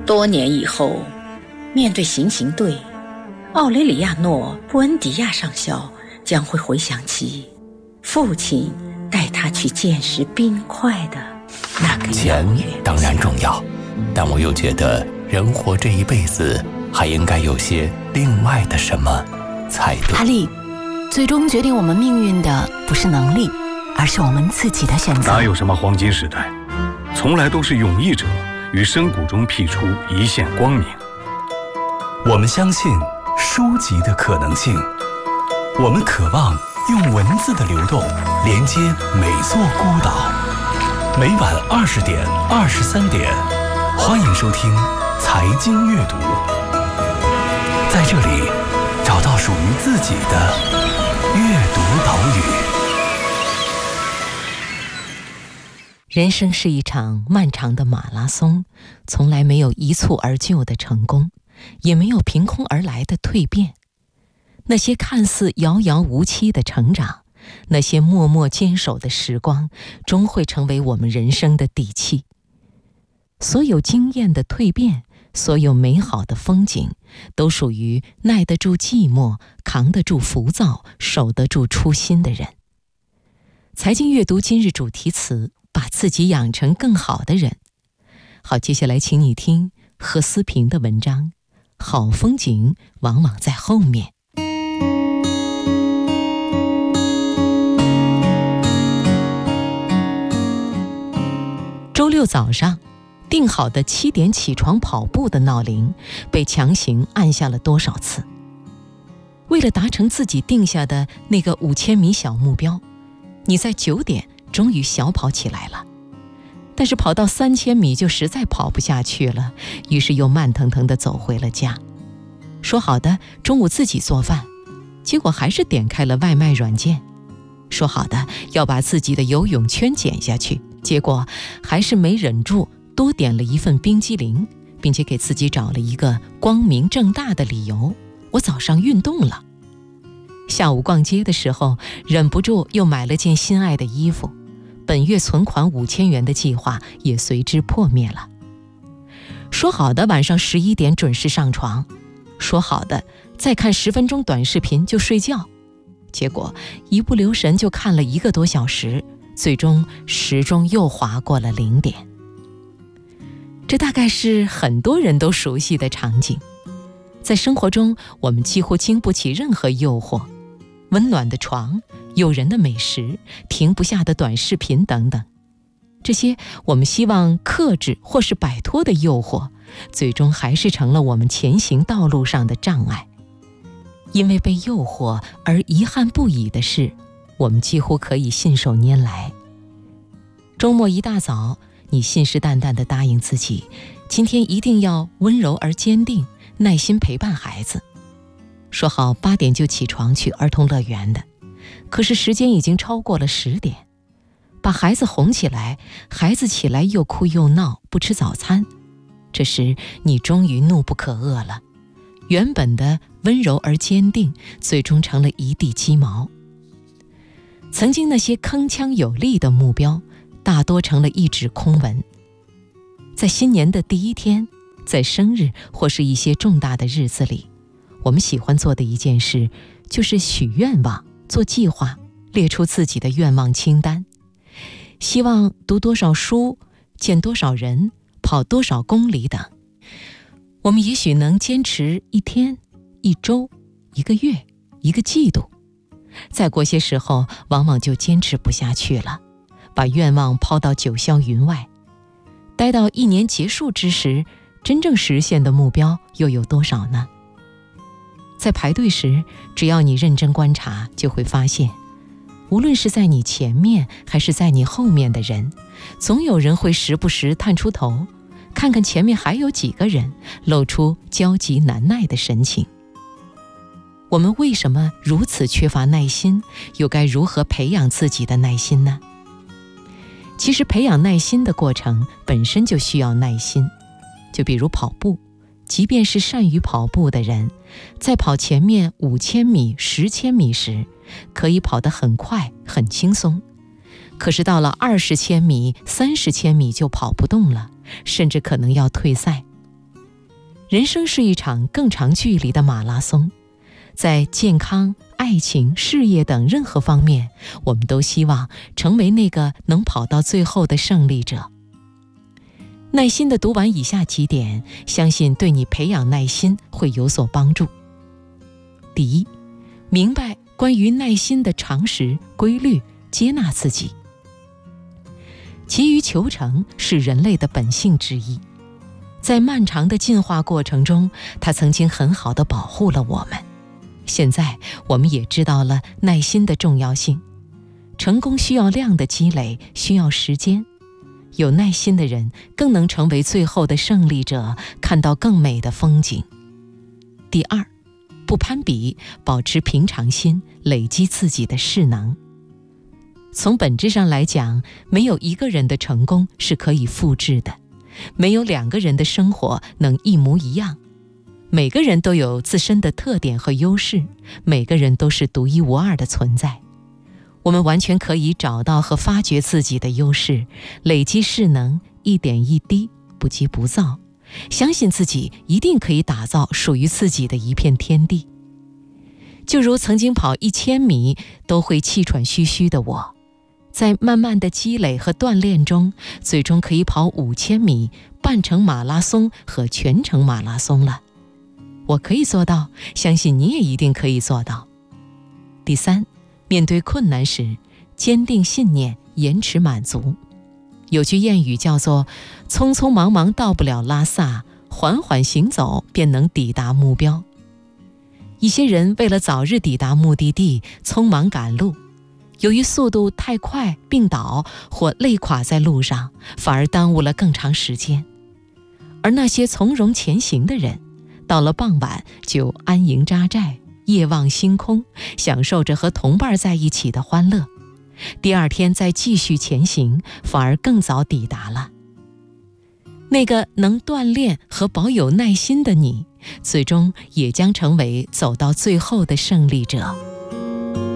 多年以后，面对行刑队，奥雷里亚诺·布恩迪亚上校将会回想起父亲带他去见识冰块的那个钱当然重要，但我又觉得人活这一辈子还应该有些另外的什么才对。 阿丽，最终决定我们命运的不是能力，而是我们自己的选择。 哪有什么黄金时代，从来都是勇毅者于深谷中辟出一线光明。 我们相信书籍的可能性，我们渴望用文字的流动连接每座孤岛。每晚20点、23点，欢迎收听财经阅读，在这里找到属于自己的阅读岛屿。 人生是一场漫长的马拉松，从来没有一蹴而就的成功，也没有凭空而来的蜕变。那些看似遥遥无期的成长，那些默默坚守的时光，终会成为我们人生的底气。所有经验的蜕变，所有美好的风景，都属于耐得住寂寞、扛得住浮躁、守得住初心的人。财经阅读今日主题词：把自己养成更好的人。好，接下来请你听何思平的文章，好风景往往在后面。周六早上，定好的7点起床跑步的闹铃被强行按下了多少次？为了达成自己定下的那个5000米小目标，你在9点终于小跑起来了，但是跑到3000米就实在跑不下去了，于是又慢腾腾地走回了家。说好的中午自己做饭，结果还是点开了外卖软件。说好的要把自己的游泳圈减下去，结果还是没忍住多点了一份冰激凌，并且给自己找了一个光明正大的理由：我早上运动了。下午逛街的时候，忍不住又买了件心爱的衣服，本月存款5000元的计划也随之破灭了。说好的晚上11点准时上床，说好的再看10分钟短视频就睡觉，结果一不留神就看了1个多小时，最终时钟又划过了0点。这大概是很多人都熟悉的场景。在生活中，我们几乎经不起任何诱惑，温暖的床、诱人的美食、停不下的短视频等等，这些我们希望克制或是摆脱的诱惑，最终还是成了我们前行道路上的障碍。因为被诱惑而遗憾不已的事，我们几乎可以信手拈来。周末一大早，你信誓旦旦地答应自己，今天一定要温柔而坚定，耐心陪伴孩子。说好8点就起床去儿童乐园的，可是时间已经超过了10点。把孩子哄起来，孩子起来又哭又闹，不吃早餐。这时你终于怒不可遏了，原本的温柔而坚定，最终成了一地鸡毛。曾经那些铿锵有力的目标，大多成了一纸空文。在新年的第一天，在生日或是一些重大的日子里，我们喜欢做的一件事，就是许愿望、做计划，列出自己的愿望清单。希望读多少书，见多少人，跑多少公里等。我们也许能坚持1天、1周、1个月、1个季度，再过些时候往往就坚持不下去了，把愿望抛到九霄云外。待到1年结束之时，真正实现的目标又有多少呢？在排队时，只要你认真观察，就会发现，无论是在你前面还是在你后面的人，总有人会时不时探出头，看看前面还有几个人，露出焦急难耐的神情。我们为什么如此缺乏耐心，又该如何培养自己的耐心呢？其实培养耐心的过程本身就需要耐心。就比如跑步，即便是善于跑步的人，在跑前面5000米、10千米时，可以跑得很快很轻松，可是到了20千米、30千米就跑不动了，甚至可能要退赛。 人生是一场更长距离的马拉松，在健康、爱情、事业等任何方面，我们都希望成为那个能跑到最后的胜利者。耐心地读完以下几点，相信对你培养耐心会有所帮助。第一，明白关于耐心的常识、规律，接纳自己。急于求成是人类的本性之一，在漫长的进化过程中，它曾经很好地保护了我们。现在我们也知道了耐心的重要性。成功需要量的积累，需要时间。有耐心的人更能成为最后的胜利者，看到更美的风景。第二，不攀比，保持平常心，累积自己的势能。从本质上来讲，没有一个人的成功是可以复制的，没有两个人的生活能一模一样。每个人都有自身的特点和优势，每个人都是独一无二的存在。我们完全可以找到和发掘自己的优势，累积势能，一点一滴，不急不躁，相信自己一定可以打造属于自己的一片天地。就如曾经跑1000米都会气喘吁吁的我，在慢慢的积累和锻炼中，最终可以跑5000米、半程马拉松和全程马拉松了。我可以做到，相信你也一定可以做到。第三，面对困难时，坚定信念，延迟满足。有句谚语叫做匆匆忙忙到不了拉萨，缓缓行走便能抵达目标。一些人为了早日抵达目的地，匆忙赶路，由于速度太快病倒或累垮在路上，反而耽误了更长时间。而那些从容前行的人，到了傍晚就安营扎寨，夜望星空，享受着和同伴在一起的欢乐。第二天再继续前行，反而更早抵达了。那个能锻炼和保有耐心的你，最终也将成为走到最后的胜利者。